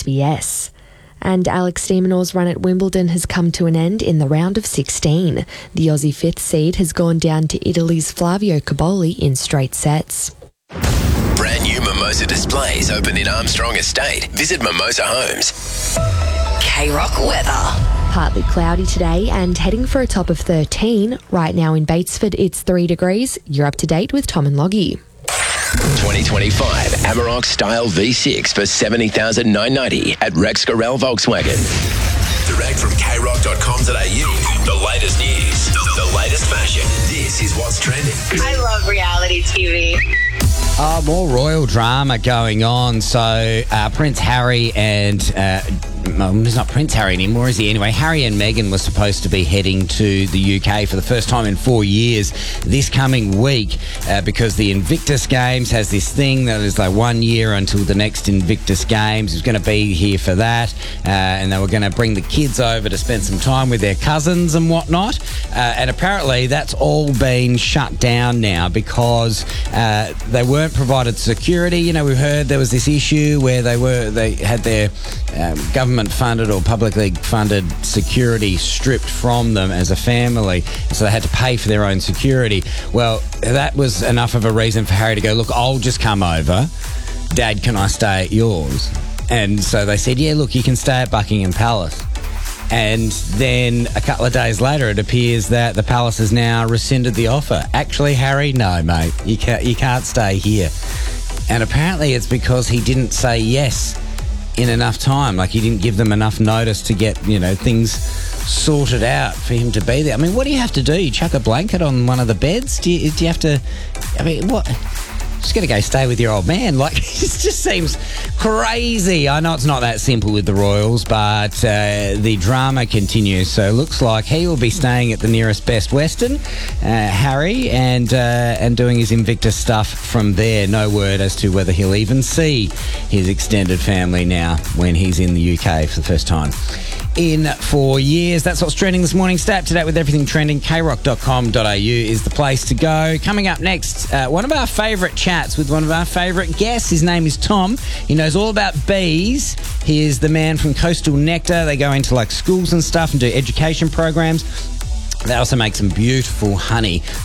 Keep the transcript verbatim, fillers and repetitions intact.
S B S. And Alex de Minaur's run at Wimbledon has come to an end in the round of sixteen. The Aussie fifth seed has gone down to Italy's Flavio Cobolli in straight sets. Brand new Mimosa displays open in Armstrong Estate. Visit Mimosa Homes. K-Rock weather. Partly cloudy today and heading for a top of thirteen. Right now in Batesford, it's three degrees. You're up to date with Tom and Loggie. twenty twenty-five Amarok Style V six for seventy thousand nine hundred ninety at Rex Gorell Volkswagen. Direct from k rock dot com dot a u. The latest news, the latest fashion. This is what's trending. I love reality T V. Oh, more royal drama going on. So uh, Prince Harry and... Uh, well, he's not Prince Harry anymore, is he? Anyway, Harry and Meghan were supposed to be heading to the U K for the first time in four years this coming week uh, because the Invictus Games has this thing that is like one year until the next Invictus Games. He's going to be here for that, uh, and they were going to bring the kids over to spend some time with their cousins and whatnot. Uh, and apparently that's all been shut down now because uh, they weren't provided security. You know, we heard there was this issue where they were they had their um, government funded or publicly funded security stripped from them as a family, so they had to pay for their own security. Well, that was enough of a reason for Harry to go, look, I'll just come over. Dad, can I stay at yours? And so they said, yeah, look, you can stay at Buckingham Palace. And then a couple of days later, it appears that the palace has now rescinded the offer. Actually, Harry, no, mate, you can't, you can't stay here. And apparently it's because he didn't say yes in enough time. Like, he didn't give them enough notice to get, you know, things sorted out for him to be there. I mean, what do you have to do? You chuck a blanket on one of the beds? Do you, do you have to... I mean, what... Just going to go stay with your old man. Like, it just seems crazy. I know it's not that simple with the royals, but uh, the drama continues. So it looks like he will be staying at the nearest Best Western, uh, Harry, and uh, and doing his Invictus stuff from there. No word as to whether he'll even see his extended family now when he's in the U K for the first time in four years. That's what's trending this morning. Stay up to date with everything trending. k rock dot com dot a u is the place to go. Coming up next, uh, one of our favourite chats with one of our favourite guests. His name is Tom. He knows all about bees. He is the man from Coastal Nectar. They go into like schools and stuff and do education programs. They also make some beautiful honey.